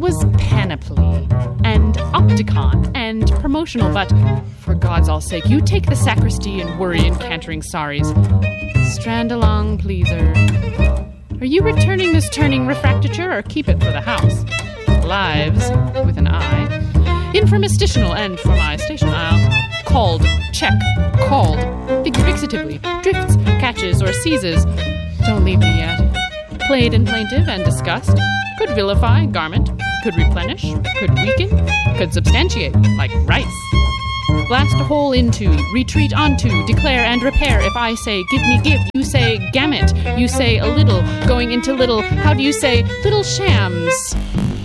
was panoply and opticon and promotional, but for God's all sake, you take the sacristy and worry in cantering saris. Strand along, pleaser. Are you returning this turning refractature, or keep it for the house? Lives, with an I. Infirmastitional and for my station I'll. Called, check, called. Figuratively, drifts, catches, or seizes. Don't leave me yet. Played in plaintive and disgust. Could vilify, garment. Could replenish. Could weaken. Could substantiate, like rice. Blast a hole into, retreat onto, declare and repair. If I say, give me give, you say, gamut. You say a little, going into little. How do you say, little shams?